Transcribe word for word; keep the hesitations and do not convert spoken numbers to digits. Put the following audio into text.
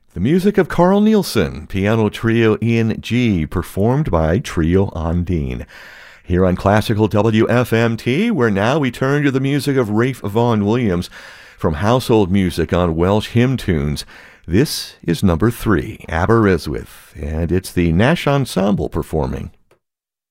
The music of Carl Nielsen, piano trio in G, performed by Trio Ondine. Here on Classical W F M T, where now we turn to the music of Ralph Vaughan Williams from Household Music on Welsh Hymn Tunes. This is number three, Aberystwyth, and it's the Nash Ensemble performing.